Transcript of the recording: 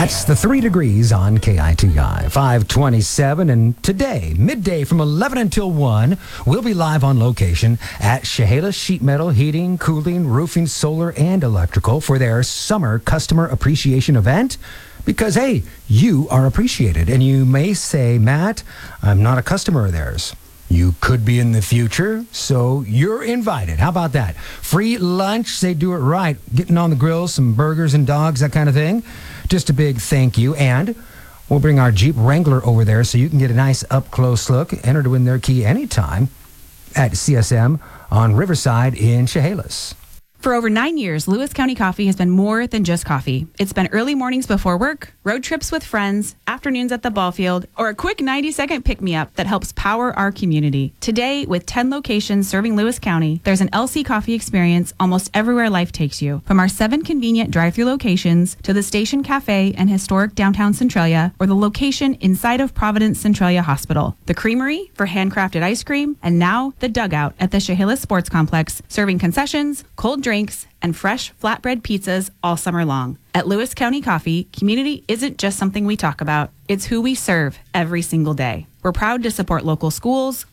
That's the 3 degrees on KITI, 527. And today, midday from 11 until 1, we'll be live on location at Chehalis Sheet Metal Heating, Cooling, Roofing, Solar, and Electrical for their summer customer appreciation event. Because, hey, you are appreciated. And you may say, Matt, I'm not a customer of theirs. You could be in the future, so you're invited. How about that? Free lunch, they do it right. Getting on the grill, some burgers and dogs, that kind of thing. Just a big thank you. And we'll bring our Jeep Wrangler over there so you can get a nice up-close look. Enter to win their key anytime at CSM on Riverside in Chehalis. For over 9 years, Lewis County Coffee has been more than just coffee. It's been early mornings before work, road trips with friends, afternoons at the ball field, or a quick 90-second pick-me-up that helps power our community. Today, with 10 locations serving Lewis County, there's an LC Coffee experience almost everywhere life takes you. From our 7 convenient drive-thru locations to the Station Cafe and historic downtown Centralia, or the location inside of Providence Centralia Hospital. The Creamery for handcrafted ice cream, and now the Dugout at the Chehalis Sports Complex, serving concessions, cold drinks, and fresh flatbread pizzas all summer long. At Lewis County Coffee, community isn't just something we talk about. It's who we serve every single day. We're proud to support local schools,